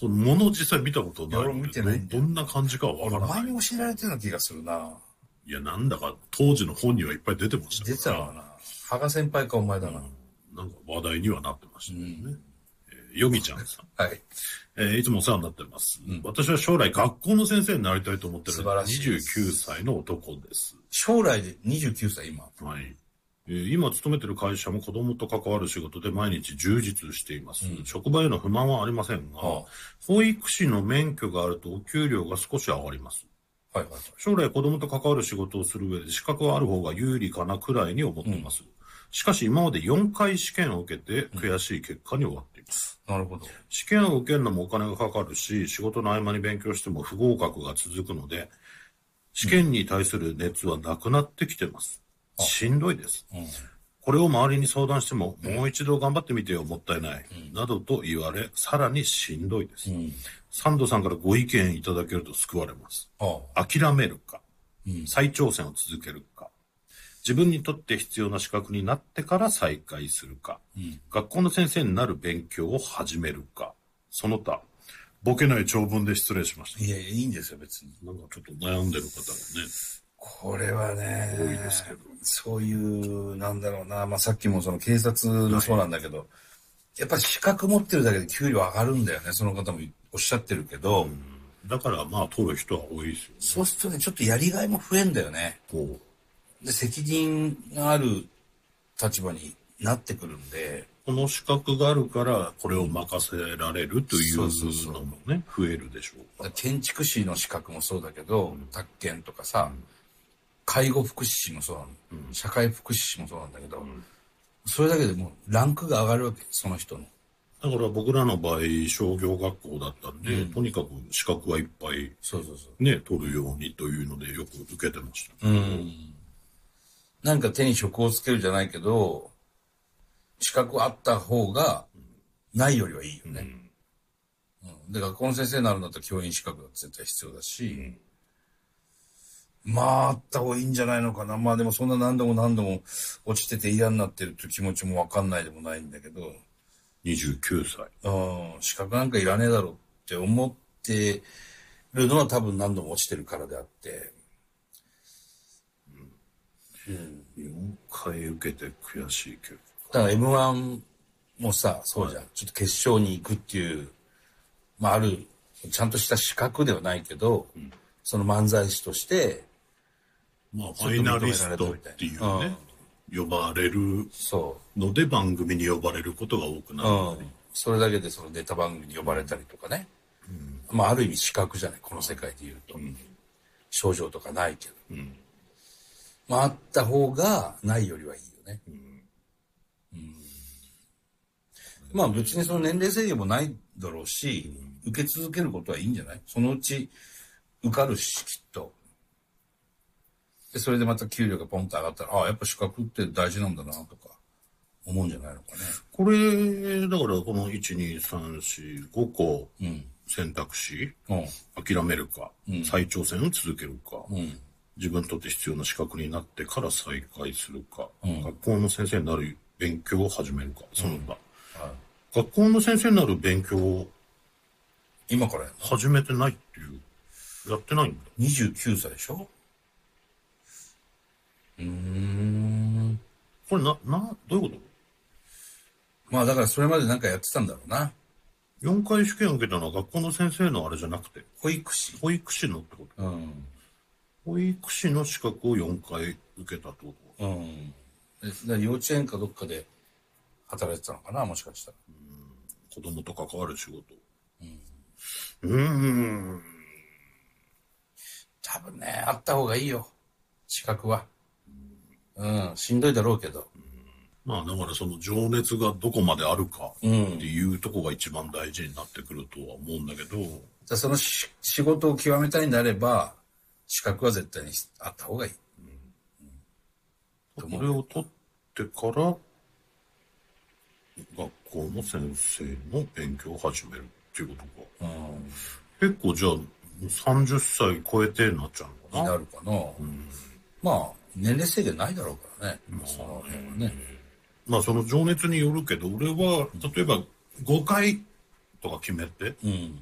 そのもの実際見たことない。 俺見てないんだよ。 どんな感じかはわからない。 前に教えられてるような気がするな。 いや、なんだか当時の本にはいっぱい出てましたから。 出てたのかな。羽賀先輩かお前だな。 なんか話題にはなってましたね。ヨギちゃんさん。 はい。 いつもお世話になってます。私は将来学校の先生になりたいと思ってる素晴らしい 29歳の男です。 将来で29歳今。 はい。今勤めてる会社も子供と関わる仕事で毎日充実しています。職場への不満はありませんが、保育士の免許があるとお給料が少し上がります。 はいはいはい。 将来子供と関わる仕事をする上で資格はある方が有利かなくらいに思っています。しかし今まで4回試験を受けて悔しい結果に終わっています。 なるほど。 試験を受けるのもお金がかかるし、仕事の合間に勉強しても不合格が続くので、試験に対する熱はなくなってきてます。しんどいです。これを周りに相談しても、もう一度頑張ってみてよ、もったいない。などと言われ、さらにしんどいです。サンドさんからご意見いただけると救われます。諦めるか、再挑戦を続けるか、自分にとって必要な資格になってから再開するか、学校の先生になる勉強を始めるか、その他、ボケない長文で失礼しました。 いやいや、いいんですよ、別に。 なんかちょっと悩んでる方がね。 これはね、 多いですけど。 そういう、なんだろうな、まあさっきもその警察もそうなんだけど、やっぱり資格持ってるだけで給料上がるんだよね、その方もおっしゃってるけど。 だからまあ取る人は多いですよね。 そうするとね、ちょっとやりがいも増えんだよね。で、責任がある立場になってくるんで。 この資格があるからこれを任せられるというのもね、増えるでしょうか。 建築士の資格もそうだけど、宅建とかさ、介護福祉士もそうなの、社会福祉士もそうなんだけど、それだけでもうランクが上がるわけ、その人の。 だから僕らの場合商業学校だったんで、とにかく資格はいっぱいね、取るようにというのでよく受けてました。 なんか手に職をつけるじゃないけど、資格あった方がないよりはいいよね。で、学校の先生になるんだったら教員資格が絶対必要だし、まあ、あった方がいいんじゃないのかな。まあでもそんな何度も何度も落ちてて嫌になってるっていう気持ちもわかんないでもないんだけど。 29歳。 資格なんかいらねえだろうって思ってるのは多分何度も落ちてるからであって。 4回受けて悔しいけど。 だから M1 もさ、そうじゃん。ちょっと決勝に行くっていう、まあある、ちゃんとした資格ではないけど、その漫才師として、 まあ、ファイナリストっていうね、呼ばれるので番組に呼ばれることが多くなる、 それだけでそのネタ番組に呼ばれたりとかね。まあ、ある意味資格じゃない、この世界で言うと。症状とかないけど。まあ、あった方がないよりはいいよね。まあ、別にその年齢制限もないだろうし、受け続けることはいいんじゃない？そのうち受かるし、きっと。で、それでまた給料がポンと上がったら、ああ、やっぱ資格って大事なんだな、とか、思うんじゃないのかね。 これ、だからこの1、2、3、4、5個選択肢、諦めるか、再挑戦を続けるか、自分にとって必要な資格になってから再開するか、学校の先生になる勉強を始めるか、その他。学校の先生になる勉強を今から始めてないっていう、やってないんだ。 29歳でしょ？ これどういうこと？ まあだからそれまでなんかやってたんだろうな。 4回試験を受けたのは学校の先生のあれじゃなくて、 保育士のってこと？保育士の資格を4回受けたってこと？ だ幼稚園かどっかで働いてたのかな、もしかしたら。 子供と関わる仕事。 多分ね、あった方がいいよ。資格は。しんどいだろうけど。 まあだからその情熱がどこまであるかっていうとこが一番大事になってくるとは思うんだけど。 その仕事を極めたいんであれば、資格は絶対にあった方がいい。 これを取ってから学校の先生の勉強を始めるっていうことか。結構じゃあ30歳超えてなっちゃうのかな。 になるかな。まあ年齢制限ないだろうからね。その辺はね。 まあその情熱によるけど、俺は例えば5回とか決めて